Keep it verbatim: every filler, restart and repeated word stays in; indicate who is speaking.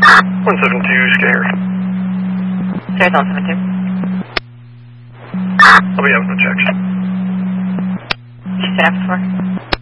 Speaker 1: one seven two, Scare.
Speaker 2: Scare's on seven two.
Speaker 1: I'll be having the checks.
Speaker 2: She said after four.